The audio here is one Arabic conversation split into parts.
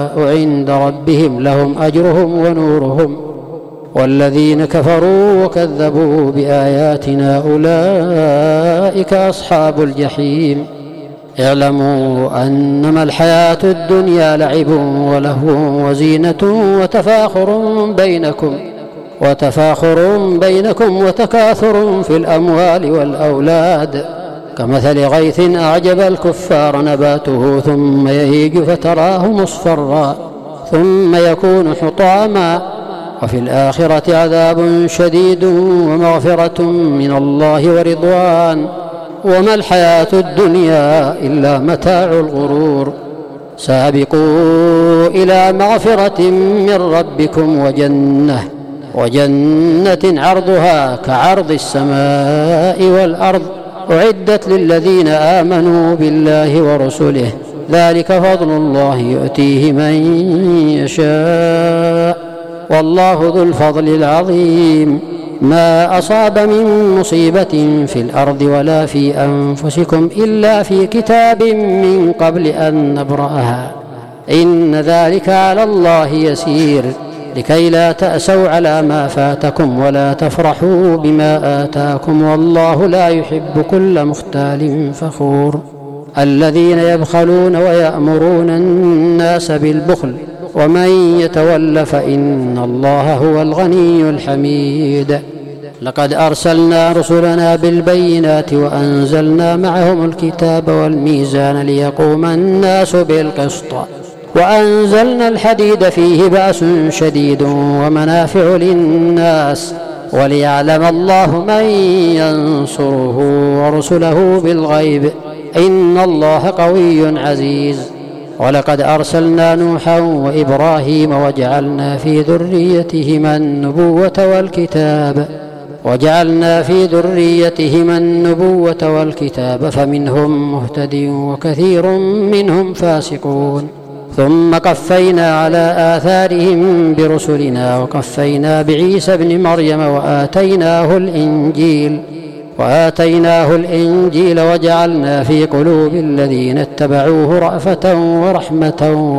عند ربهم لهم أجرهم ونورهم، والذين كفروا وكذبوا بآياتنا أولئك أصحاب الجحيم. اعلموا أنما الحياة الدنيا لعب ولهو وزينة وتفاخر بينكم وتكاثر في الأموال والأولاد، كمثل غيث أعجب الكفار نباته ثم يهيج فتراه مصفرا ثم يكون حطاما، وفي الآخرة عذاب شديد ومغفرة من الله ورضوان، وما الحياة الدنيا إلا متاع الغرور. سابقوا إلى مغفرة من ربكم وجنة عرضها كعرض السماء والأرض أعدت للذين آمنوا بالله ورسله، ذلك فضل الله يؤتيه من يشاء، والله ذو الفضل العظيم. ما أصاب من مصيبة في الأرض ولا في أنفسكم إلا في كتاب من قبل أن نبرأها، إن ذلك على الله يسير، لكي لا تأسوا على ما فاتكم ولا تفرحوا بما آتاكم، والله لا يحب كل مختال فخور. الذين يبخلون ويأمرون الناس بالبخل ومن يتول فإن الله هو الغني الحميد. لقد أرسلنا رسلنا بالبينات وأنزلنا معهم الكتاب والميزان ليقوم الناس بالقسط، وأنزلنا الحديد فيه بأس شديد ومنافع للناس، وليعلم الله من ينصره ورسله بالغيب، إن الله قوي عزيز. ولقد أرسلنا نوحا وإبراهيم وجعلنا في ذريتهما النبوة والكتاب فمنهم مهتد وكثير منهم فاسقون. ثم قفينا على آثارهم برسلنا وقفينا بعيسى ابن مريم وآتيناه الإنجيل وجعلنا في قلوب الذين اتبعوه رأفة ورحمة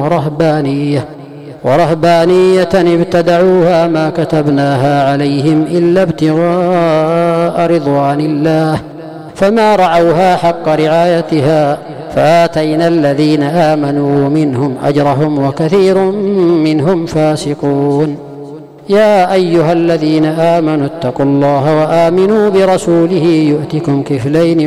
ورهبانية ابتدعوها ما كتبناها عليهم إلا ابتغاء رضوان الله، فما رعوها حق رعايتها، فآتينا الذين آمنوا منهم أجرهم وكثير منهم فاسقون. يا أيها الذين آمنوا اتقوا الله وآمنوا برسوله يؤتكم كفلين